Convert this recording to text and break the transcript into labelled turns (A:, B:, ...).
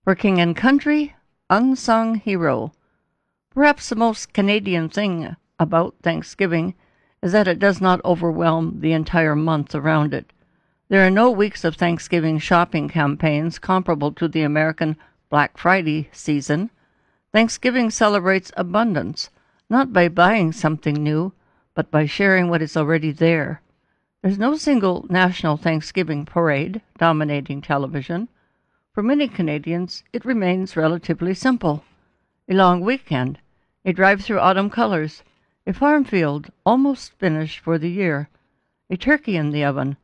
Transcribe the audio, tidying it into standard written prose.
A: For King and Country, Unsung Hero. Perhaps the most Canadian thing about Thanksgiving is that it does not overwhelm the entire month around it. There are no weeks of Thanksgiving shopping campaigns comparable to the American Black Friday season. Thanksgiving celebrates abundance, not by buying something new, but by sharing what is already there. There's no single national Thanksgiving parade dominating television. For many Canadians, it remains relatively simple. A long weekend, a drive through autumn colors, a farm field almost finished for the year, a turkey in the oven,